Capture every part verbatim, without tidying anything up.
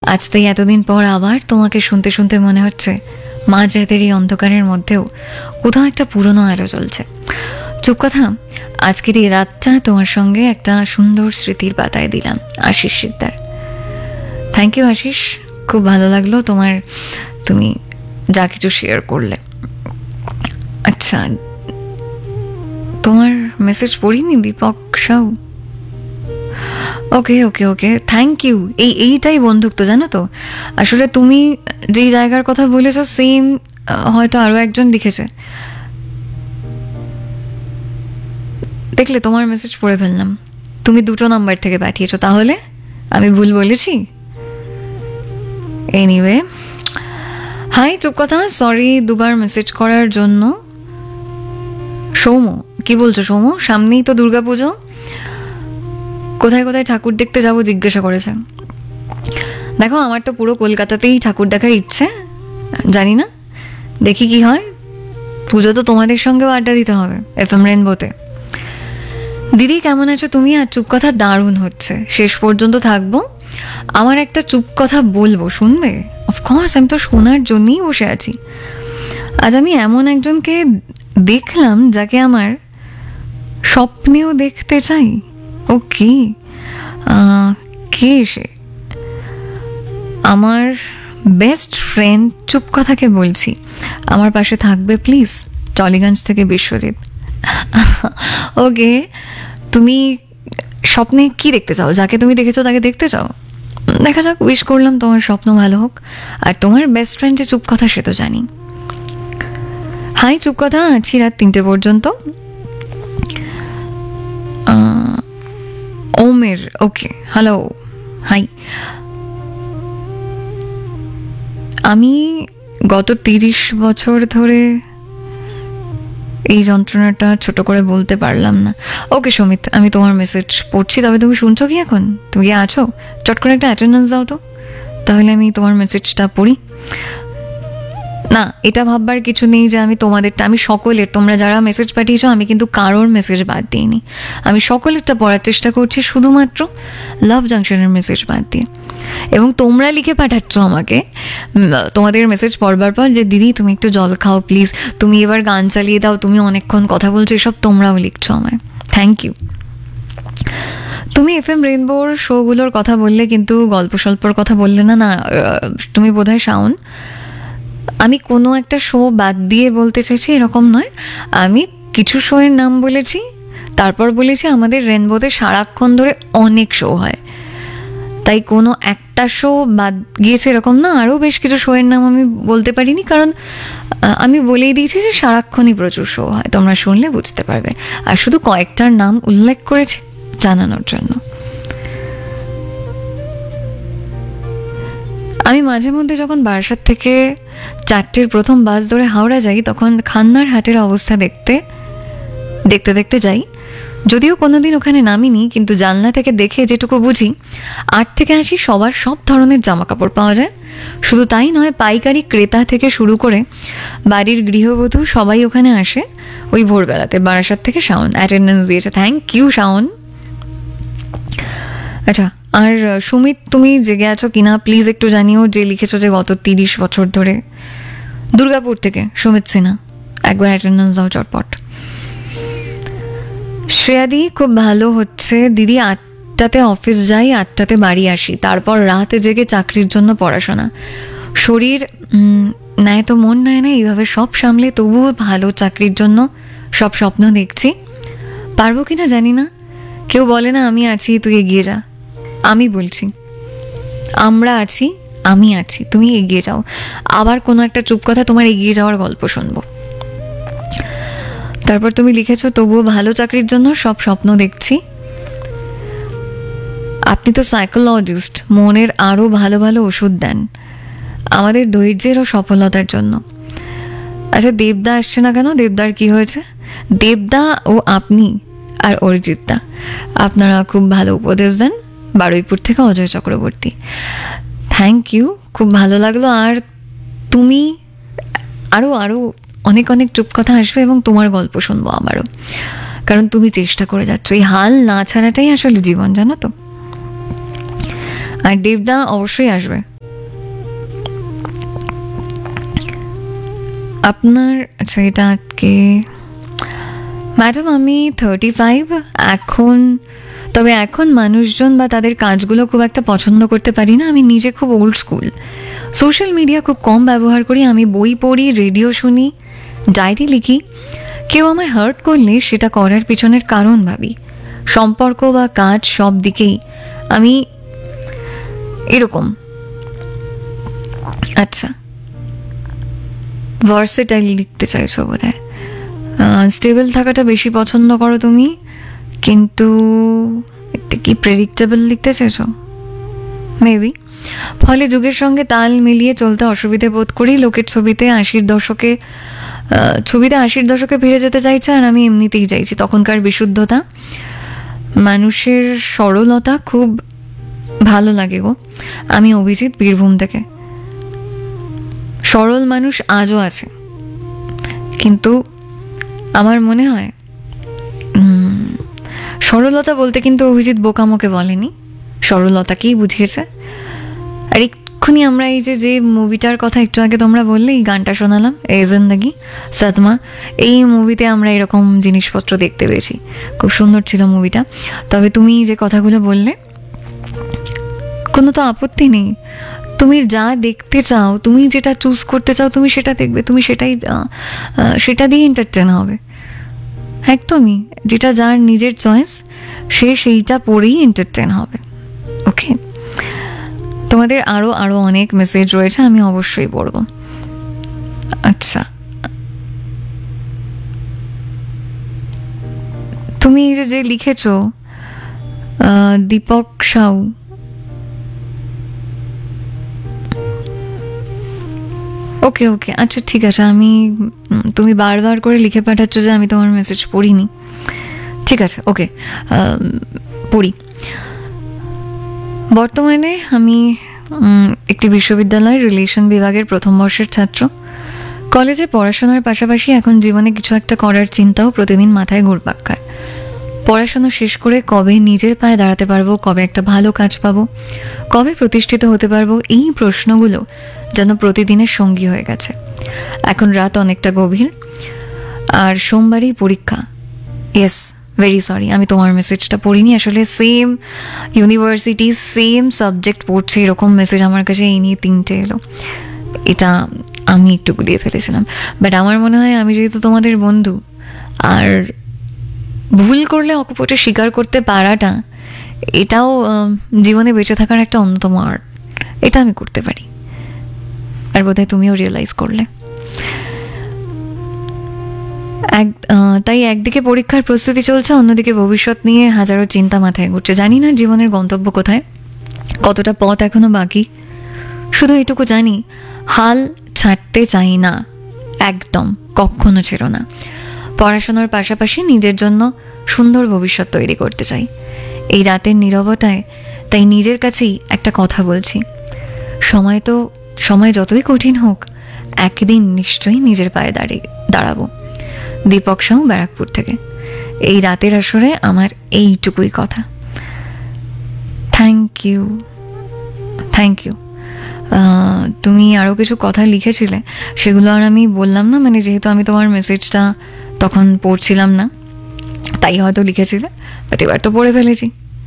আজ তাই এতদিন পর আবার তোমাকে শুনতে শুনতে মনে হচ্ছে মাঝ রাতের এই অন্ধকারের মধ্যেও কোথাও একটা পুরনো আলো জ্বলছে। চুপ কথা, আজকের এই রাতটা তোমার সঙ্গে একটা সুন্দর স্মৃতির পাতায় দিলাম। আশিস সিকদার। থ্যাংক ইউ আশিস, খুব ভালো লাগলো তোমার, তুমি যা কিছু শেয়ার করলে। আচ্ছা, তোমার মেসেজ পড়িনি দীপক সাউ। ওকে ওকে ওকে থ্যাংক ইউ। এই এইটাই বন্ধুত্ব, জানো তো। আসলে তুমি যেই জায়গার কথা বলেছো সেম হয়তো আরও একজন লিখেছে। দেখলে, তোমার মেসেজ পড়ে ফেললাম। তুমি দুটো নাম্বার থেকে পাঠিয়েছো, তাহলে আমি ভুল বলেছি? এনিওয়ে, হাই চুপ কথা, সরি দুবার মেসেজ করার জন্য। সৌম, কি বলছো সৌম? সামনেই তো দুর্গা পুজো, কোথায় কোথায় ঠাকুর দেখতে যাবো জিজ্ঞাসা করেছে। দেখো, আমার তো পুরো কলকাতাতেই ঠাকুর দেখার ইচ্ছে, জানি না দেখি কি হয়। পুজো তো তোমাদের সঙ্গেও আড্ডা দিতে হবে এফ এম রেনবোতে। দিদি কেমন আছো তুমি? আর চুপ কথা দারুণ হচ্ছে, শেষ পর্যন্ত থাকবো। আমার একটা চুপ কথা বলবো, শুনবে? অফকোর্স, আমি তো শোনার জন্যই বসে আছি। আজ আমি এমন একজনকে দেখলাম যাকে আমার স্বপ্নেও দেখতে চাই। ও কি, কে সে? আমার বেস্ট ফ্রেন্ড চুপ কথাকে বলছি, আমার পাশে থাকবে প্লিজ। টলিগঞ্জ থেকে বিশ্বজিৎ। ওকে, তুমি স্বপ্নে কি দেখতে চাও? যাকে তুমি দেখেছো তাকে দেখতে চাও? দেখা যাক, উইশ করলাম তোমার স্বপ্ন ভালো হোক। আর তোমার বেস্ট ফ্রেন্ড যে চুপ কথা সে তো জানি। হাই চুপ কথা, আছি রাত তিনটে পর্যন্ত। ওমের, ওকে হ্যালো হাই। আমি গত তিরিশ বছর ধরে এই যন্ত্রণাটা ছোট করে বলতে পারলাম না। ওকে সুমিত, আমি তোমার মেসেজ পড়ছি, তবে তুমি শুনছো কি এখন? তুমি কি আছো? চট করে একটা অ্যাটেন্ডেন্স দাও তো, তাহলে আমি তোমার মেসেজটা পড়ি। না, এটা ভাববার কিছু নেই যে আমি তোমাদেরটা, আমি সকলের, তোমরা যারা মেসেজ পাঠিয়েছো আমি কিন্তু কারোর মেসেজ বাদ দিইনি। আমি সকলেরটা পড়ার চেষ্টা করছি, শুধুমাত্র লাভ জাংশনের মেসেজ বাদ দিয়ে। এবং তোমরা লিখে পাঠাচ্ছ আমাকে তোমাদের মেসেজ পড়বার পর যে দিদি তুমি একটু জল খাও প্লিজ, তুমি এবার গান চালিয়ে দাও, তুমি অনেকক্ষণ কথা বলছো, এসব তোমরাও লিখছো আমায়। Thank you. তুমি এফ এম রেইনবোর শোগুলোর কথা বললে, কিন্তু গল্প স্বল্পর কথা বললে না। না, তুমি বোধহয় শাওন, আমি কোনো একটা শো বাদ দিয়ে বলতে চাইছি এরকম নয়। আমি কিছু শোয়ের নাম বলেছি, তারপর বলেছি আমাদের রেনবোতে সারাক্ষণ ধরে অনেক শো হয়, তাই কোনো একটা শো বাদ গিয়েছে এরকম না। আরও বেশ কিছু শোয়ের নাম আমি বলতে পারিনি, কারণ আমি বলেই দিয়েছি যে সারাক্ষণই প্রচুর শো হয়, তোমরা শুনলে বুঝতে পারবে। আর শুধু কয়েকটার নাম উল্লেখ করেছি জানানোর জন্য। আমি মাঝে মধ্যে যখন বারাসাত থেকে চারটের প্রথম বাস ধরে হাওড়া যাই, তখন খান্নার হাটের অবস্থা দেখতে দেখতে দেখতে যাই। যদিও কোনোদিন ওখানে নামিনি, কিন্তু জানলা থেকে দেখে যেটুকু বুঝি, আট থেকে আশি সবার সব ধরনের জামা কাপড় পাওয়া যায়। শুধু তাই নয়, পাইকারি ক্রেতা থেকে শুরু করে বাড়ির গৃহবধূ সবাই ওখানে আসে ওই ভোরবেলাতে। বারাসাত থেকে শাওন অ্যাটেন্ডেন্স দিয়েছে, থ্যাংক ইউ শাওন। আচ্ছা, আর সুমিত তুমি জেগে আছো কিনা প্লিজ একটু জানিও, যে লিখেছো যে গত তিরিশ বছর ধরে। দুর্গাপুর থেকে সুমিত সিনহা, একবার অ্যাটেন্ডেন্স দাও চটপট। শ্রেয়াদি, খুব ভালো হচ্ছে দিদি। আটটাতে অফিস যাই, আটটাতে বাড়ি আসি, তারপর রাতে জেগে চাকরির জন্য পড়াশোনা। শরীর নেয় তো মন নেয় না, এইভাবে সব সামলে তবুও ভালো চাকরির জন্য সব স্বপ্ন দেখছি। পারবো কিনা জানি না। কেউ বলে না আমি আছি তুই এগিয়ে যা, আমি বলছি আমরা আছি, আমি আছি, তুমি এগিয়ে যাও। আবার কোনো একটা চুপ কথা, তোমার এগিয়ে যাওয়ার গল্প শুনবো। তারপর তুমি লিখেছো তবুও ভালো চাকরির জন্য সব স্বপ্ন দেখছি। আপনি তো সাইকোলজিস্ট, মনের আরও ভালো ভালো ওষুধ দেন আমাদের ধৈর্যের ও সফলতার জন্য। আচ্ছা, দেবদা আসছে না কেন? দেবদার কি হয়েছে? দেবদা ও আপনি আর অরিজিৎদা, আপনারা খুব ভালো উপদেশ দেন। বারুইপুর থেকে অজয় চক্রবর্তী, থ্যাংক ইউ, খুব ভালো লাগলো। আর তুমি আরও আরও অনেক অনেক চুপ কথা আসবে এবং তোমার গল্প শুনবো আবারও, কারণ তুমি চেষ্টা করে যাচ্ছ। এই হাল না ছাড়াটাই আসলে জীবন, জানো তো। আর দেবদা অবশ্যই আসবে, আপনার আচ্ছা এটা আজকে ম্যাডাম আমি থার্টি ফাইভ এখন, তবে এখন মানুষজন বা তাদের কাজগুলো খুব একটা পছন্দ করতে পারি না। আমি নিজে খুব ওল্ড স্কুল, সোশ্যাল মিডিয়া খুব কম ব্যবহার করি। আমি বই পড়ি, রেডিও শুনি, ডায়েরি লিখি। কেউ আমায় হার্ট করলে সেটা করার পিছনের কারণ ভাবি। সম্পর্ক বা কাজ সব দিকেই আমি এরকম। আচ্ছা, ভার্সেটাইল লিখতে চাইছো বোধ হয়। স্টেবল থাকাটা বেশি পছন্দ করো তুমি, কিন্তু একটা কি প্রেডিক্টেবল লিখতে চাইছো মেবি। ফলে যুগের সঙ্গে তাল মিলিয়ে চলতে অসুবিধে বোধ করি। লোকের ছবিতে আশির দশকে ছবিতে আশির দশকে ফিরে যেতে চাইছে, আর আমি এমনিতেই চাইছি তখনকার বিশুদ্ধতা, মানুষের সরলতা খুব ভালো লাগে গো। আমি অভিজিৎ, বীরভূম থেকে। সরল মানুষ আজও আছে, কিন্তু আমার মনে হয় সরলতা বলতে কিন্তু অভিজিৎ বোকামোকে বলেনি, সরলতাকেই বুঝিয়েছে। আর এক্ষুনি আমরা এই যে যে মুভিটার কথা একটু আগে তোমরা বললে, এই গানটা শোনালাম, এ জিন্দেগি সদমা, এই মুভিতে আমরা এরকম জিনিসপত্র দেখতে পেয়েছি। খুব সুন্দর ছিল মুভিটা। তবে তুমি যে কথাগুলো বললে, কোনো তো আপত্তি নেই। তুমি যা দেখতে চাও, তুমি যেটা চুজ করতে চাও, তুমি সেটা দেখবে, তুমি সেটাই সেটা দিয়ে এন্টারটেন হবে। একদমই, যেটা যার নিজের চয়েস সে সেইটা পড়েই এন্টারটেন হবে। ওকে, তোমাদের আরও আরও অনেক মেসেজ রয়েছে, আমি অবশ্যই পড়ব। আচ্ছা, তুমি যে যে লিখেছ দীপক সাউ, ওকে ওকে আচ্ছা ঠিক আছে। আমি তুমি বারবার করে লিখে পাঠাচ্ছ যে আমি তোমার মেসেজ পড়িনি। ঠিক আছে, ওকে, পড়ি। বর্তমানে আমি একটি বিশ্ববিদ্যালয়ের রিলেশন বিভাগের প্রথম বর্ষের ছাত্র। কলেজে পড়াশোনার পাশাপাশি এখন জীবনে কিছু একটা করার চিন্তাও প্রতিদিন মাথায় ঘুরপাক খায়। পড়াশোনা শেষ করে কবে নিজের পায়ে দাঁড়াতে পারবো, কবে একটা ভালো কাজ পাবো, কবে প্রতিষ্ঠিত হতে পারবো, এই প্রশ্নগুলো যেন প্রতিদিনের সঙ্গী হয়ে গেছে। এখন রাত অনেকটা গভীর, আর সোমবারই পরীক্ষা। ইয়েস, ভেরি সরি, আমি তোমার মেসেজটা পড়িনি। আসলে সেম ইউনিভার্সিটি, সেম সাবজেক্ট পড়ছে, এরকম মেসেজ আমার কাছে এই নিয়ে তিনটে এলো। এটা আমি একটু গুলিয়ে ফেলেছিলাম। বাট আমার মনে হয় আমি যেহেতু তোমাদের বন্ধু, আর ভুল করলে অকপটে স্বীকার করতে পারাটা, এটাও জীবনে বেঁচে থাকার একটা অন্যতম আর্ট। এটা আমি করতে পারি, আর বোধহয় তুমিও রিয়েলাইজ করলে। এক তাই একদিকে পরীক্ষার প্রস্তুতি চলছে, অন্যদিকে ভবিষ্যৎ নিয়ে হাজারো চিন্তা মাথায় ঘুরছে। জানি না জীবনের গন্তব্য কোথায়, কতটা পথ এখনো বাকি। শুধু এটুকু জানি, হাল ছাড়তে চাই না, একদম কখনো ছিল না। পড়াশোনার পাশাপাশি নিজের জন্য সুন্দর ভবিষ্যৎ তৈরি করতে চাই। এই রাতের নীরবতায় তাই নিজের কাছেই একটা কথা বলছি, সময় তো সময় যতই কঠিন হোক, একদিন নিশ্চয়ই নিজের পায়ে দাঁড়িয়ে দাঁড়াবো। দীপক সাউ, ব্যারাকপুর থেকে। এই রাতের আসরে আমার এইটুকুই কথা। Thank you, thank you. তুমি আরও কিছু কথা লিখেছিলে, সেগুলো আর আমি বললাম না, মানে যেহেতু আমি তোমার মেসেজটা তখন পড়ছিলাম না, তাই হয়তো লিখেছিলে, বাট এবার তো পড়ে ফেলেছি।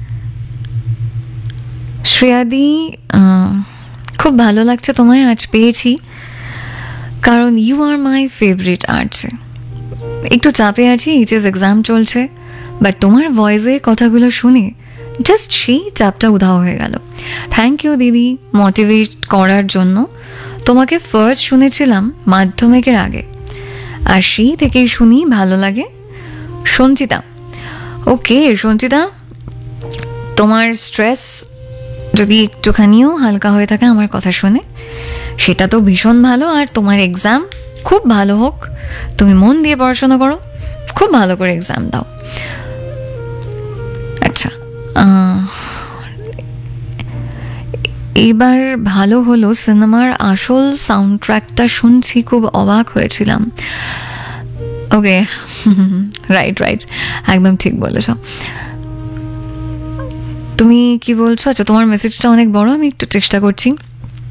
শ্রেয়াদি, খুব ভালো লাগছে তোমায় আজ পেয়েছি, কারণ ইউ আর মাই ফেভারিট আর্টসে। একটু চাপে আছি, এইচএস এক্সাম চলছে, বাট তোমার ভয়েসে কথাগুলো শুনে জাস্ট সেই চাপটা উধাও হয়ে গেল। থ্যাংক ইউ দিদি মোটিভেট করার জন্য। তোমাকে ফার্স্ট শুনেছিলাম মাধ্যমিকের আগে, আর সেই থেকেই শুনি, ভালো লাগে। সঞ্চিতা, ওকে সঞ্চিতা, তোমার স্ট্রেস যদি একটুখানিও হালকা হয়ে থাকে আমার কথা শুনে, সেটা তো ভীষণ ভালো। আর তোমার এক্সাম খুব ভালো হোক, তুমি মন দিয়ে পড়াশোনা করো, খুব ভালো করে এক্সাম দাও। আচ্ছা, এবার ভালো হলো, সিনেমার আসল সাউন্ড ট্র্যাকটা শুনছি, খুব অবাক হয়েছিলাম। ওকে, রাইট রাইট একদম ঠিক বলেছ। তুমি কি বলছো? আচ্ছা, তোমার মেসেজটা অনেক বড়, আমি একটু চেষ্টা করছি।